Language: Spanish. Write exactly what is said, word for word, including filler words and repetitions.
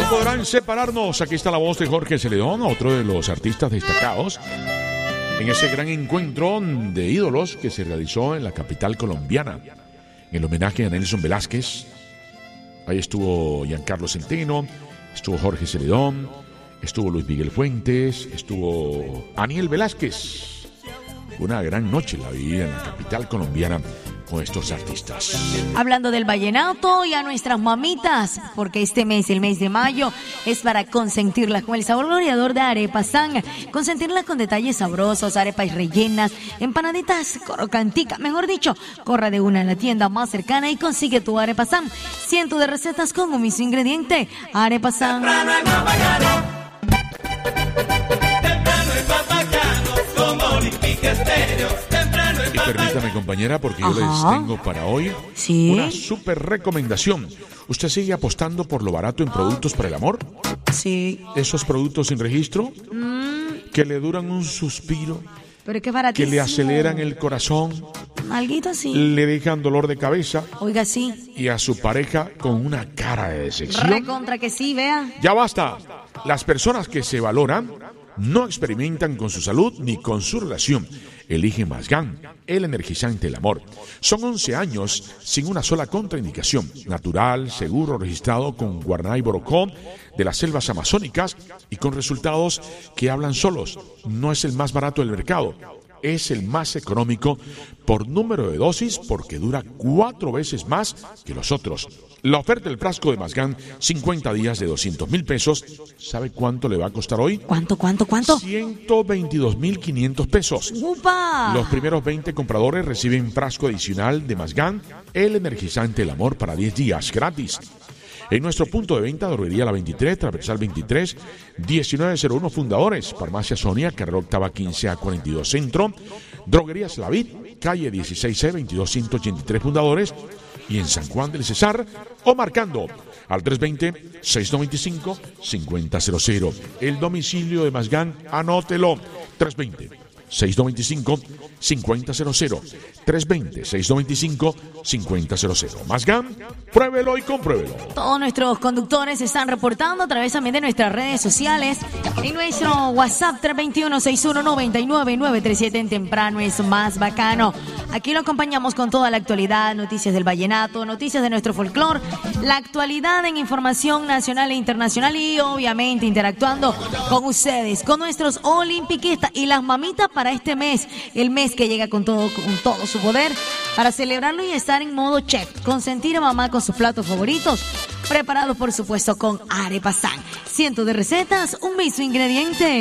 podrán separarnos. Aquí está la voz de Jorge Celedón, otro de los artistas destacados en ese gran encuentro de ídolos que se realizó en la capital colombiana, en el homenaje a Nelson Velázquez. Ahí estuvo Giancarlo Centeno, estuvo Jorge Celedón, estuvo Luis Miguel Fuentes, estuvo Aniel Velázquez. Una gran noche la vi en la capital colombiana con estos artistas. Hablando del vallenato y a nuestras mamitas, porque este mes, el mes de mayo, es para consentirlas con el sabor gloriador de Arepa San. Consentirlas con detalles sabrosos, arepas rellenas, empanaditas crocanticas. Mejor dicho, corra de una a la tienda más cercana y consigue tu Arepa San. Cientos de recetas con un mismo ingrediente. Arepa San. Temprano es más bacano. Temprano es más bacano. Como Olímpica Estéreo. Temprano es Y más permítame, bacano. compañera, porque Ajá. yo les tengo para hoy ¿Sí? una súper recomendación. ¿Usted sigue apostando por lo barato en productos para el amor? Sí. Esos productos sin registro Mm, que le duran un suspiro, pero es que es que baratísimo. le aceleran el corazón, Alguito así. le dejan dolor de cabeza Oiga, sí. y a su pareja con una cara de decepción. Recontra que sí, vea. Ya basta. Las personas que se valoran no experimentan con su salud ni con su relación. Eligen Masgan, el energizante del amor. Son once años sin una sola contraindicación. Natural, seguro, registrado con Guaraná y Borocó de las selvas amazónicas y con resultados que hablan solos. No es el más barato del mercado. Es el más económico por número de dosis porque dura cuatro veces más que los otros. La oferta del frasco de Masgan, cincuenta días de doscientos mil pesos. ¿Sabe cuánto le va a costar hoy? ¿Cuánto, cuánto, cuánto? ciento veintidós mil quinientos pesos. ¡Upa! Los primeros veinte compradores reciben frasco adicional de Masgan, el energizante del amor para diez días gratis. En nuestro punto de venta, Droguería La veintitrés, Transversal veintitrés, diecinueve cero uno Fundadores, Farmacia Sonia, Carrera Octava quince A cuarenta y dos Centro, Droguería Slavid, Calle dieciséis C, veintidós ciento ochenta y tres Fundadores, y en San Juan del Cesar, o marcando al tres dos cero, seis nueve cinco, cinco cero cero cero. El domicilio de Masgan, anótelo, tres dos cero, seis nueve cinco, cinco cero cero cero. tres dos cero, seis nueve cinco, cinco cero cero cero. Masgan, pruébelo y compruébelo. Todos nuestros conductores se están reportando a través también de nuestras redes sociales. En nuestro WhatsApp tres dos uno, seis uno nueve nueve, nueve tres siete en Temprano es más bacano. Aquí lo acompañamos con toda la actualidad, noticias del vallenato, noticias de nuestro folclore, la actualidad en información nacional e internacional y obviamente interactuando con ustedes, con nuestros olimpiquistas y las mamitas para este mes, el mes que llega con todo, con todo su poder, para celebrarlo y estar en modo chef, consentir a mamá con sus platos favoritos, preparados por supuesto con Arepa San. Cientos de recetas, un mismo ingrediente.